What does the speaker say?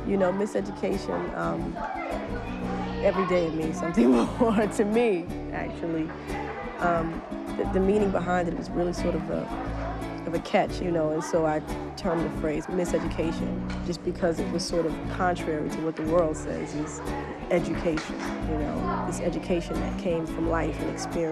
You know, miseducation, every day it means something more to me, actually. The meaning behind it was really sort of a catch, you know, and so I termed the phrase miseducation just because it was sort of contrary to what the world says is education, you know, this education that came from life and experience.